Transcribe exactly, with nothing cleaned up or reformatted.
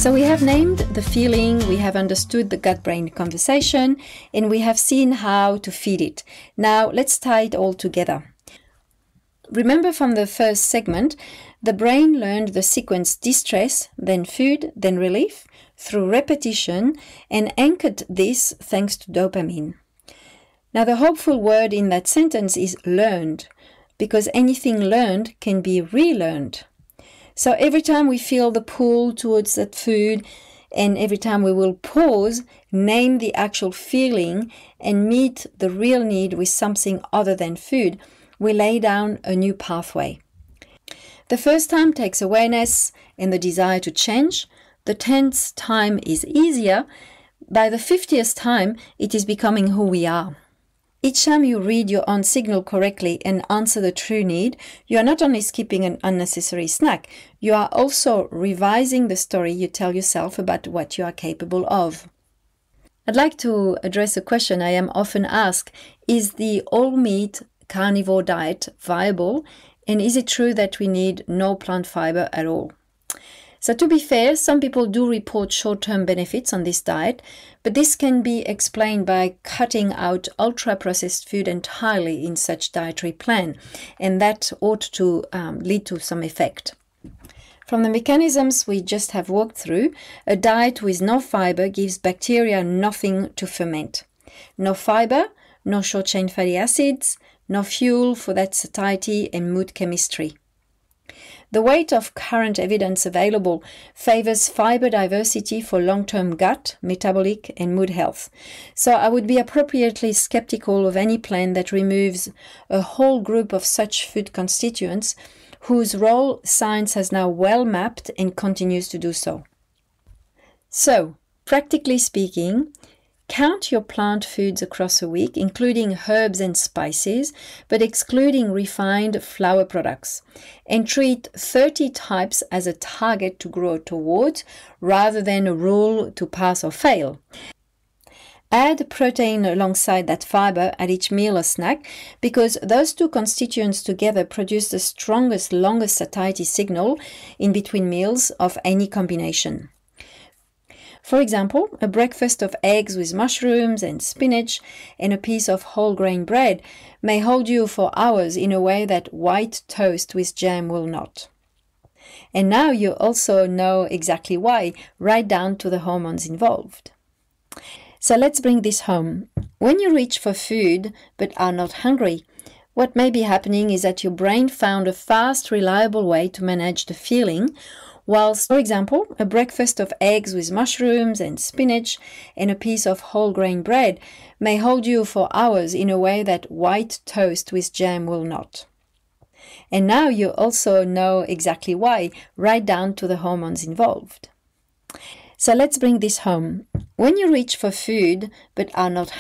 So we have named the feeling, we have understood the gut-brain conversation, and we have seen how to feed it. Now let's tie it all together. Remember from the first segment, the brain learned the sequence distress, then food, then relief, through repetition, and anchored this thanks to dopamine. Now the hopeful word in that sentence is learned, because anything learned can be relearned. So every time we feel the pull towards that food, and every time we will pause, name the actual feeling, and meet the real need with something other than food, we lay down a new pathway. The first time takes awareness and the desire to change. The tenth time is easier. By the fiftieth time, it is becoming who we are. Each time you read your own signal correctly and answer the true need, you are not only skipping an unnecessary snack, you are also revising the story you tell yourself about what you are capable of. I'd like to address a question I am often asked: is the all-meat carnivore diet viable, and is it true that we need no plant fiber at all? So to be fair, some people do report short-term benefits on this diet, but this can be explained by cutting out ultra-processed food entirely in such dietary plan, and that ought to um, lead to some effect. From the mechanisms we just have walked through, a diet with no fiber gives bacteria nothing to ferment. No fiber, no short-chain fatty acids, no fuel for that satiety and mood chemistry. The weight of current evidence available favors fiber diversity for long-term gut, metabolic, and mood health. So I would be appropriately skeptical of any plan that removes a whole group of such food constituents whose role science has now well mapped and continues to do so. So, practically speaking, count your plant foods across a week, including herbs and spices, but excluding refined flour products, and treat thirty types as a target to grow towards rather than a rule to pass or fail. Add protein alongside that fiber at each meal or snack, because those two constituents together produce the strongest, longest satiety signal in between meals of any combination. For example, a breakfast of eggs with mushrooms and spinach and a piece of whole grain bread may hold you for hours in a way that white toast with jam will not. And now you also know exactly why, right down to the hormones involved. So let's bring this home. When you reach for food but are not hungry, what may be happening is that your brain found a fast, reliable way to manage the feeling, whilst, for example, a breakfast of eggs with mushrooms and spinach and a piece of whole grain bread may hold you for hours in a way that white toast with jam will not. And now you also know exactly why, right down to the hormones involved. So let's bring this home. When you reach for food but are not